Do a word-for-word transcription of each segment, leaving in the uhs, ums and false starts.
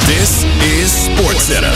This is SportsCenter.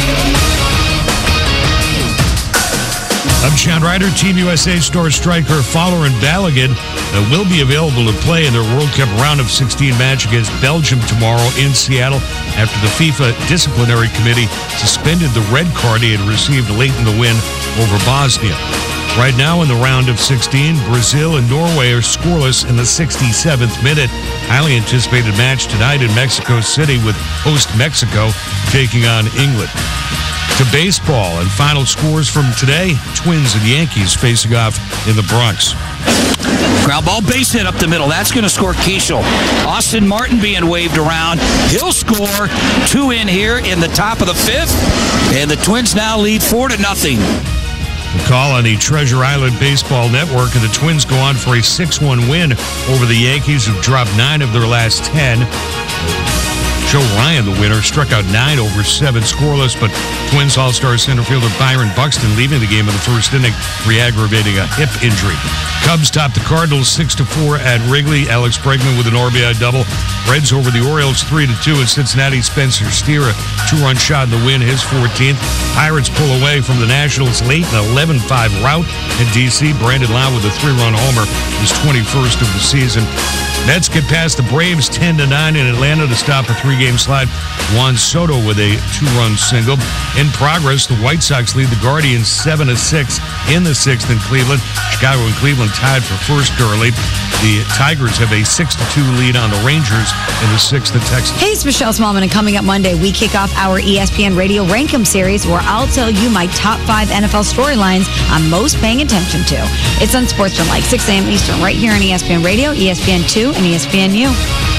I'm Sean Ryder. Team U S A star striker Fowler and Balogun uh, will be available to play in their World Cup round of sixteen match against Belgium tomorrow in Seattle after the FIFA Disciplinary Committee suspended the red card he had received late in the win over Bosnia. Right now in the round of sixteen, Brazil and Norway are scoreless in the sixty-seventh minute. Highly anticipated match tonight in Mexico City with host Mexico taking on England. To baseball and final scores from today, Twins and Yankees facing off in the Bronx. Ground ball base hit up the middle. That's going to score Keishel. Austin Martin being waved around. He'll score. Two in here in the top of the fifth. And the Twins now lead four to nothing. The call on the Treasure Island Baseball Network, and the Twins go on for a six one win over the Yankees, who've dropped nine of their last ten. Joe Ryan, the winner, struck out nine over seven scoreless, but Twins All-Star center fielder Byron Buxton leaving the game in the first inning, re-aggravating a hip injury. Cubs top the Cardinals six to four at Wrigley. Alex Bregman with an R B I double. Reds over the Orioles three to two, and Cincinnati Spencer Steer a two-run shot in the win, his fourteenth. Pirates pull away from the Nationals late in an eleven five rout in D C. Brandon Lau with a three-run homer, his twenty-first of the season. Mets get past the Braves ten to nine in Atlanta to stop a three-game slide. Juan Soto with a two-run single. In progress, the White Sox lead the Guardians seven to six in the sixth in Cleveland. Chicago and Cleveland tied for first early. The Tigers have a six to two lead on the Rangers in the sixth in Texas. Hey, it's Michelle Smallman, and coming up Monday, we kick off our E S P N Radio Rank 'em series, where I'll tell you my top five N F L storylines I'm most paying attention to. It's on SportsCenter, like six a.m. Eastern, right here on E S P N Radio, E S P N two, and E S P N U.